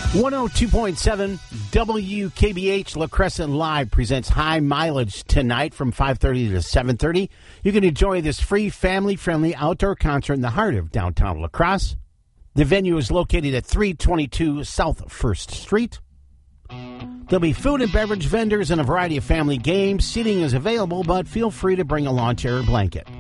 102.7 WKBH La Crescent Live presents High Mileage tonight from 5:30 to 7:30. You can enjoy this free family-friendly outdoor concert in the heart of downtown La Crosse. The venue is located at 322 South 1st Street. There'll be food and beverage vendors and a variety of family games. Seating is available, but feel free to bring a lawn chair or blanket.